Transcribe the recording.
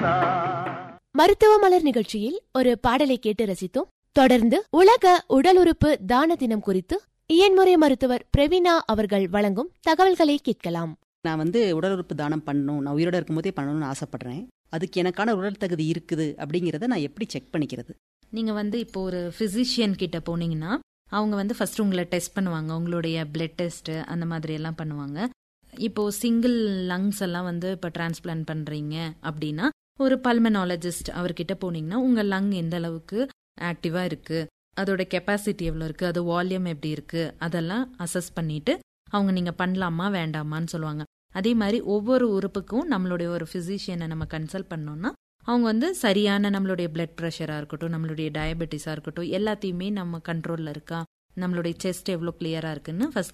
மருத்துவ மலர் நிகழ்ச்சியில் ஒரு பாடலை கேட்டு ரசித்தோம். தொடர்ந்து உலக உடல் உறுப்பு தான தினம் குறித்து இயன்முறை மருத்துவர் பிரவீனா அவர்கள் வழங்கும் தகவல்களை கேட்கலாம். நான் உடல் உறுப்பு தானம் பண்ணணும், நான் உயிரோட இருக்கும்போதே பண்ணணும்னு ஆசைப்படுறேன். அதுக்கு எனக்கான உடல் தகுதி இருக்குது அப்படிங்கிறத நான் எப்படி செக் பண்ணிக்கிறது? நீங்க இப்போ ஒரு பிசிஷியன் கிட்ட போனீங்கன்னா அவங்க ஃபர்ஸ்ட் உங்களை டெஸ்ட் பண்ணுவாங்க, உங்களுடைய பிளட் டெஸ்ட் அந்த மாதிரி எல்லாம் பண்ணுவாங்க. இப்போ சிங்கிள் லங்ஸ் எல்லாம் இப்போ டிரான்ஸ்பிளான்ட் பண்றீங்க அப்படின்னா ஒரு பல்மனாலஜிஸ்ட் அவர்கிட்ட போனீங்கன்னா உங்க லங் எந்த அளவுக்கு ஆக்டிவா இருக்கு, அதோட கெப்பாசிட்டி எவ்வளவு இருக்கு, அது வால்யூம் எப்படி இருக்கு, அதெல்லாம் அசஸ் பண்ணிட்டு அவங்க நீங்க பண்ணலாமா வேண்டாமான்னு சொல்லுவாங்க. அதே மாதிரி ஒவ்வொரு உறுப்புக்கும் நம்மளுடைய ஒரு பிசிஷியனை நம்ம கன்சல்ட் பண்ணோம்னா அவங்க சரியான நம்மளுடைய பிளட் ப்ரெஷரா இருக்கட்டும், நம்மளுடைய டயபெட்டிஸா இருக்கட்டும், எல்லாத்தையுமே நம்ம கண்ட்ரோல்ல இருக்கா, நம்மளுடைய செஸ்ட் எவ்வளவு கிளியரா இருக்குன்னு ஃபர்ஸ்ட்